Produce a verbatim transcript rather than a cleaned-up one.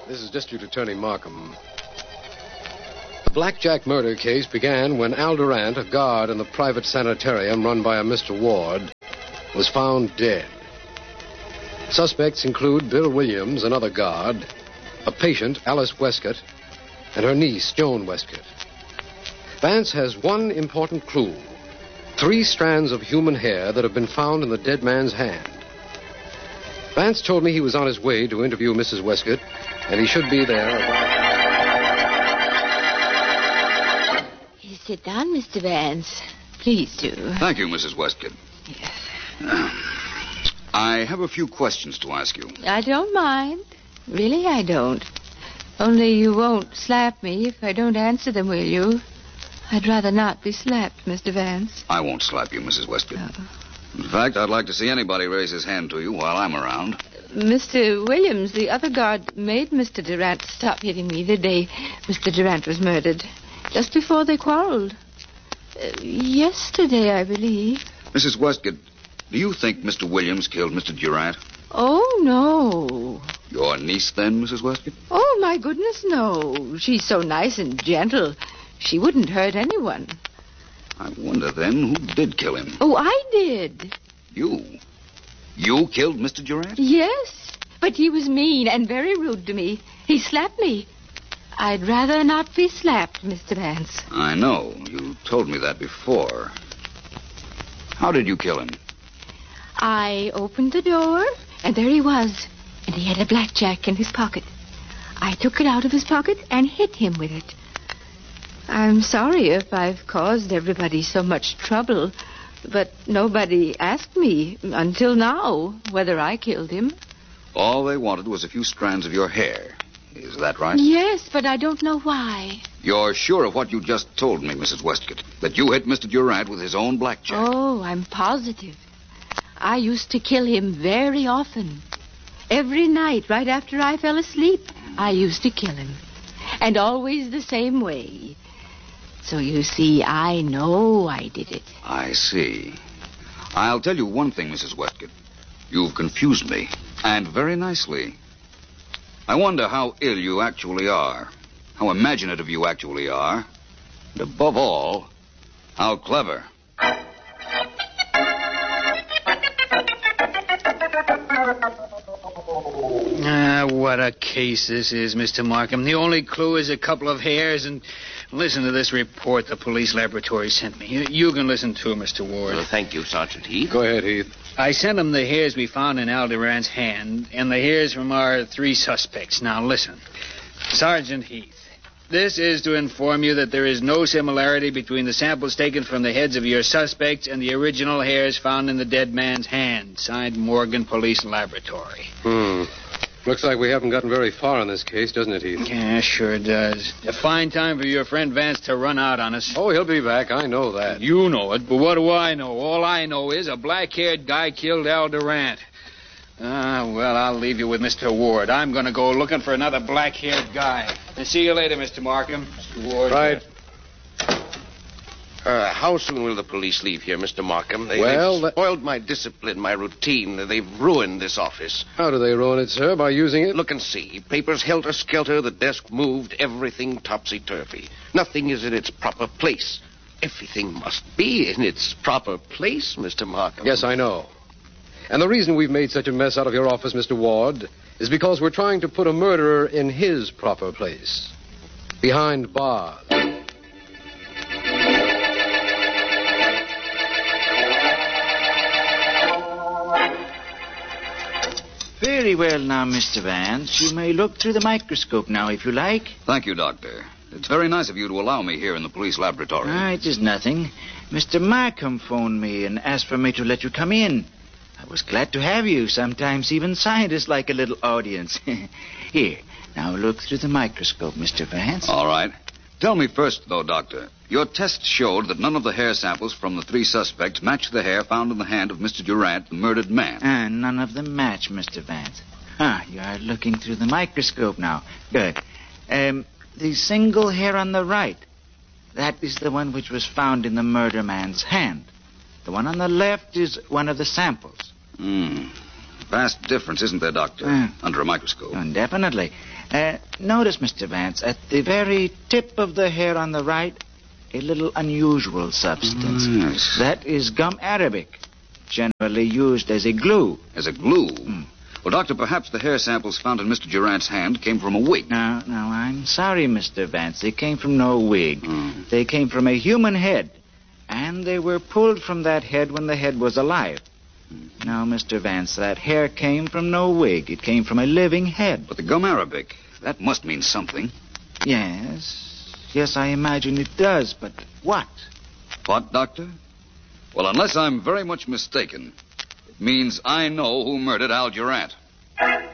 This is District Attorney Markham. The Blackjack murder case began when Al Durant, a guard in the private sanitarium run by a Mister Ward, was found dead. Suspects include Bill Williams, another guard, a patient, Alice Westcott, and her niece, Joan Westcott. Vance has one important clue. Three strands of human hair that have been found in the dead man's hand. Vance told me he was on his way to interview Missus Westcott, and he should be there about... You sit down, Mister Vance. Please do. Thank you, Missus Westcott. Yes. I have a few questions to ask you. I don't mind. Really, I don't. Only you won't slap me if I don't answer them, will you? I'd rather not be slapped, Mister Vance. I won't slap you, Missus Westcott. Oh. In fact, I'd like to see anybody raise his hand to you while I'm around. Mister Williams, the other guard, made Mister Durant stop hitting me the day Mister Durant was murdered. Just before they quarreled. Uh, yesterday, I believe. Missus Westcott, do you think Mister Williams killed Mister Durant? Oh, no. Your niece, then, Missus Westcott? Oh, my goodness, no. She's so nice and gentle. She wouldn't hurt anyone. I wonder, then, who did kill him? Oh, I did. You? You killed Mister Durant? Yes, but he was mean and very rude to me. He slapped me. I'd rather not be slapped, Mister Vance. I know. You told me that before. How did you kill him? I opened the door, and there he was. And he had a blackjack in his pocket. I took it out of his pocket and hit him with it. I'm sorry if I've caused everybody so much trouble, but nobody asked me until now whether I killed him. All they wanted was a few strands of your hair. Is that right? Yes, but I don't know why. You're sure of what you just told me, Missus Westcott, that you hit Mister Durant with his own blackjack? Oh, I'm positive. I used to kill him very often. Every night, right after I fell asleep, I used to kill him. And always the same way. So you see, I know I did it. I see. I'll tell you one thing, Missus Westcott. You've confused me, and very nicely. I wonder how ill you actually are, how imaginative you actually are, and above all, how clever. Ah, what a case this is, Mister Markham. The only clue is a couple of hairs, and listen to this report the police laboratory sent me. You, you can listen to it, Mister Ward. Well, thank you, Sergeant Heath. Go ahead, Heath. I sent him the hairs we found in Al Durant's hand, and the hairs from our three suspects. Now, listen. Sergeant Heath, this is to inform you that there is no similarity between the samples taken from the heads of your suspects and the original hairs found in the dead man's hand. Signed, Morgan Police Laboratory. Hmm. Looks like we haven't gotten very far in this case, doesn't it, Heath? Yeah, sure does. A fine time for your friend Vance to run out on us. Oh, he'll be back. I know that. You know it, but what do I know? All I know is a black-haired guy killed Al Durant. Ah, well, I'll leave you with Mister Ward. I'm going to go looking for another black-haired guy. And see you later, Mister Markham. Mister Ward. Right. Uh, how soon will the police leave here, Mister Markham? They, Well, they've that- spoiled my discipline, my routine. They've ruined this office. How do they ruin it, sir? By using it? Look and see. Papers helter-skelter, the desk moved, everything topsy-turvy. Nothing is in its proper place. Everything must be in its proper place, Mister Markham. Yes, I know. And the reason we've made such a mess out of your office, Mister Ward, is because we're trying to put a murderer in his proper place. Behind bars. Very well now, Mister Vance. You may look through the microscope now, if you like. Thank you, Doctor. It's very nice of you to allow me here in the police laboratory. Ah, it is nothing. Mister Markham phoned me and asked for me to let you come in. I was glad to have you. Sometimes even scientists like a little audience. Here, now look through the microscope, Mister Vance. All right. Tell me first, though, Doctor. Your test showed that none of the hair samples from the three suspects matched the hair found in the hand of Mister Durant, the murdered man. Ah, none of them match, Mister Vance. Ah, you are looking through the microscope now. Good. Um, the single hair on the right, that is the one which was found in the murder man's hand. The one on the left is one of the samples. Hmm. Vast difference, isn't there, Doctor? Mm. Under a microscope. Oh, definitely. Uh, notice, Mister Vance, at the very tip of the hair on the right, a little unusual substance. Yes. That is gum arabic, generally used as a glue. As a glue? Mm. Well, Doctor, perhaps the hair samples found in Mister Durant's hand came from a wig. No, no, I'm sorry, Mister Vance. They came from no wig. Mm. They came from a human head. And they were pulled from that head when the head was alive. Mm. Now, Mister Vance, that hair came from no wig. It came from a living head. But the gum arabic, that must mean something. Yes. Yes, I imagine it does, but what? What, Doctor? Well, unless I'm very much mistaken, it means I know who murdered Al Durant.